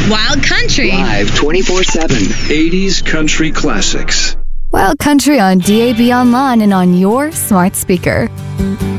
Wild Country. Live 24/7. 80s country classics. Wild Country on DAB Online and on your smart speaker.